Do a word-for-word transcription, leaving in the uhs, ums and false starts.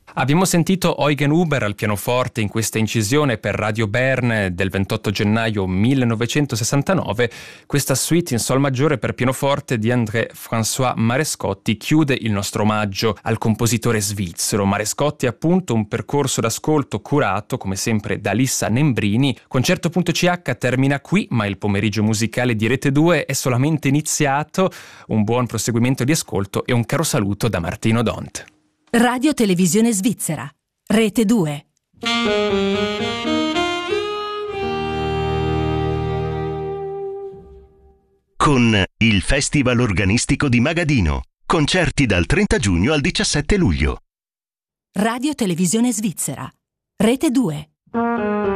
Abbiamo sentito Eugen Huber al pianoforte in questa incisione per Radio Bern del ventotto gennaio millenovecentosessantanove. Questa suite in sol maggiore per pianoforte di André-François Marescotti chiude il nostro omaggio al compositore svizzero. Marescotti è appunto un percorso d'ascolto curato, come sempre, da Lissa Nembrini. Concerto punto c h termina qui, ma il pomeriggio musicale di Rete due è solamente iniziato. Un buon proseguimento di ascolto e un caro saluto da Martino Dont. Radio Televisione Svizzera, Rete due. Con il Festival Organistico di Magadino. Concerti dal trenta giugno al diciassette luglio. Radio Televisione Svizzera, Rete due.